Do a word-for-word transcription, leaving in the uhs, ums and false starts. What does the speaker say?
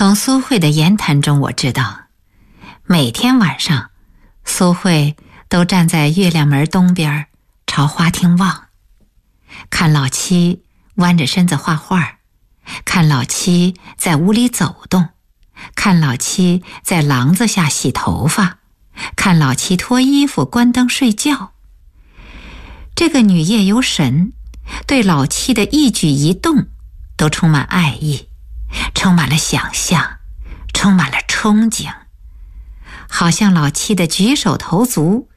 从苏慧的言谈中我知道，每天晚上苏慧都站在月亮门东边朝花厅望，看老七弯着身子画画，看老七在屋里走动，看老七在廊子下洗头发，看老七脱衣服关灯睡觉。这个女夜游神对老七的一举一动都充满爱意，充满了想象，充满了憧憬，好像老七的举手投足